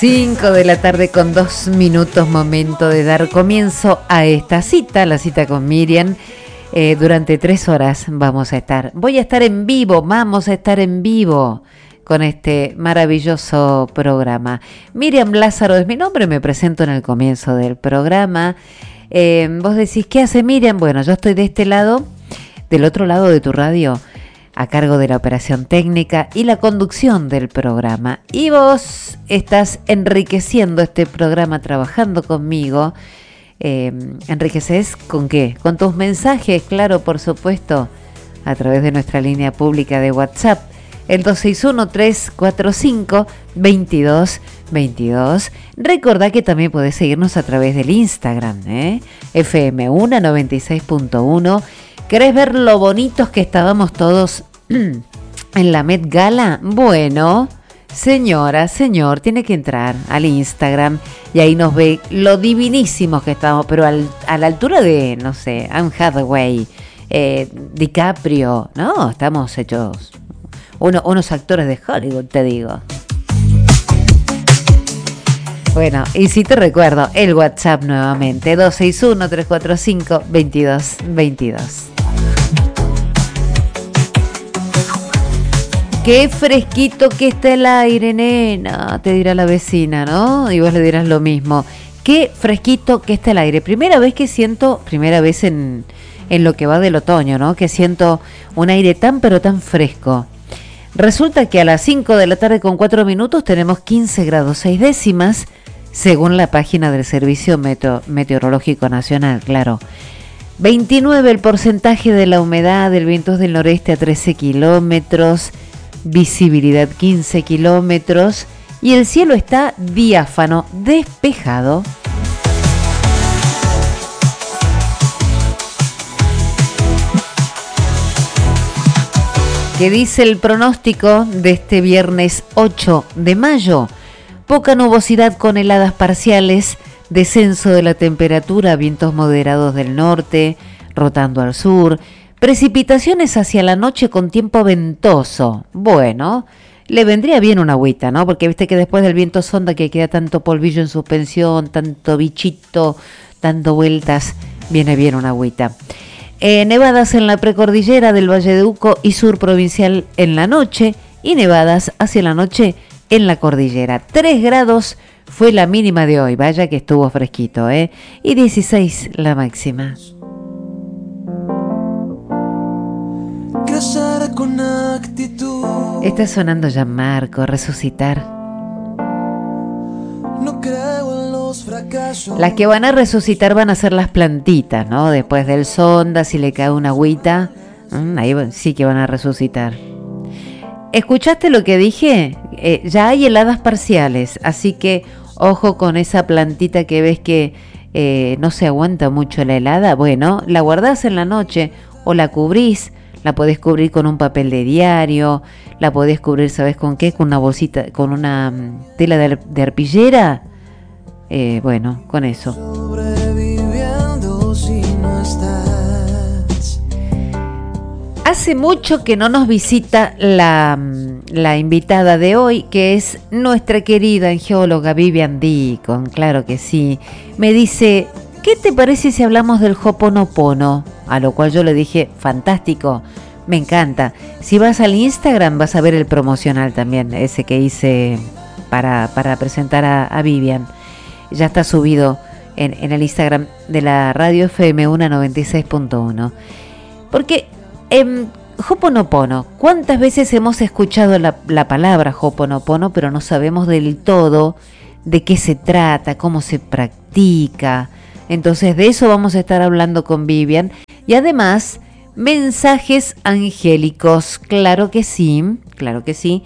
5 de la tarde con 2 minutos, momento de dar comienzo a esta cita, la cita con Miriam. Durante 3 horas vamos a estar en vivo con este maravilloso programa. Miriam Lázaro es mi nombre, me presento en el comienzo del programa. Vos decís, ¿qué hace Miriam? Bueno, yo estoy de este lado, del otro lado de tu radio, a cargo de la operación técnica y la conducción del programa. Y vos estás enriqueciendo este programa trabajando conmigo. ¿Enriqueces con qué? Con tus mensajes, claro, por supuesto, a través de nuestra línea pública de WhatsApp, el 261-345-2222. Recordá que también podés seguirnos a través del Instagram, FM1 96.1. ¿Querés ver lo bonitos que estábamos todos en la Met Gala? Bueno, señora, señor, tiene que entrar al Instagram y ahí nos ve lo divinísimos que estamos, pero a la altura de, no sé, Anne Hathaway, DiCaprio, ¿no? Estamos hechos unos actores de Hollywood, te digo. Bueno, y si te recuerdo, el WhatsApp nuevamente, 261-345-2222. Qué fresquito que está el aire, nena, te dirá la vecina, ¿no? Y vos le dirás lo mismo. Qué fresquito que está el aire. Primera vez en lo que va del otoño, ¿no? Que siento un aire tan pero tan fresco. Resulta que a las 5 de la tarde con 4 minutos tenemos 15 grados 6 décimas, según la página del Servicio Meteorológico Nacional, claro. 29 el porcentaje de la humedad, el viento es del noreste a 13 kilómetros, visibilidad 15 kilómetros y el cielo está diáfano, despejado. ¿Qué dice el pronóstico de este viernes 8 de mayo? Poca nubosidad con heladas parciales, descenso de la temperatura, vientos moderados del norte, rotando al sur, precipitaciones hacia la noche con tiempo ventoso. Bueno, le vendría bien una agüita, ¿no? Porque viste que después del viento sonda que queda tanto polvillo en suspensión, tanto bichito, dando vueltas, viene bien una agüita. Nevadas en la precordillera del Valle de Uco y sur provincial en la noche y nevadas hacia la noche en la cordillera. 3 grados fue la mínima de hoy, vaya que estuvo fresquito, y 16 la máxima. Crecer con actitud. Está sonando Gianmarco, Resucitar. No creo en los fracasos. Las que van a resucitar van a ser las plantitas, ¿no? Después del sonda, si le cae una agüita, ahí sí que van a resucitar. ¿Escuchaste lo que dije? Ya hay heladas parciales, así que ojo con esa plantita que ves que no se aguanta mucho la helada. Bueno, la guardás en la noche o la cubrís. La podés cubrir con un papel de diario, la podés cubrir, ¿sabes con qué? Con una bolsita, con una tela de arpillera. Bueno, con eso. Sobreviviendo si no estás. Hace mucho que no nos visita la invitada de hoy, que es nuestra querida angióloga Vivian Deacon, claro que sí. Me dice, ¿qué te parece si hablamos del Ho'oponopono? A lo cual yo le dije, fantástico, me encanta. Si vas al Instagram vas a ver el promocional también, ese que hice para presentar a Vivian. Ya está subido en el Instagram de la radio FM1 96.1. Porque Ho'oponopono, ¿cuántas veces hemos escuchado la palabra Ho'oponopono, pero no sabemos del todo de qué se trata, cómo se practica? Entonces de eso vamos a estar hablando con Vivian. Y además, mensajes angélicos, claro que sí, claro que sí.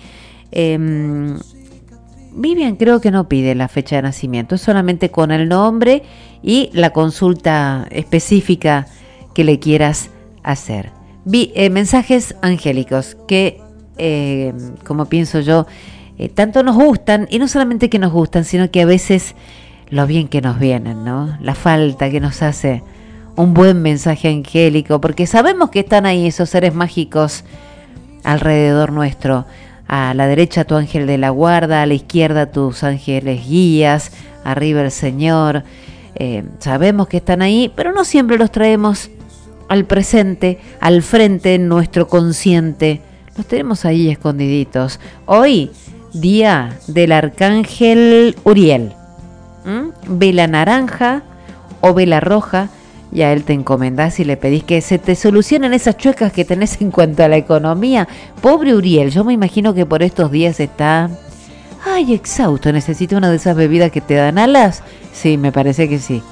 Vivian creo que no pide la fecha de nacimiento, es solamente con el nombre y la consulta específica que le quieras hacer. Mensajes angélicos que, como pienso yo, tanto nos gustan, y no solamente que nos gustan, sino que a veces lo bien que nos vienen, ¿no? La falta que nos hace un buen mensaje angélico, porque sabemos que están ahí esos seres mágicos alrededor nuestro, A la derecha tu ángel de la guarda, a la izquierda tus ángeles guías, arriba el Señor. Sabemos que están ahí, pero no siempre los traemos al presente, al frente en nuestro consciente. Los tenemos ahí escondiditos. Hoy, día del arcángel Uriel. Vela naranja o vela roja, y a él te encomendás y le pedís que se te solucionen esas chuecas que tenés en cuanto a la economía. Pobre Uriel, yo me imagino que por estos días está... Ay, exhausto, necesita una de esas bebidas que te dan alas. Sí, me parece que sí.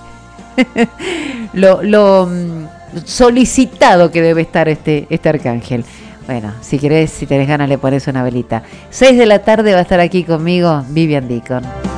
lo solicitado que debe estar este arcángel. Bueno, si querés, si tenés ganas, le pones una velita. 6 de la tarde va a estar aquí conmigo Vivian Deacon.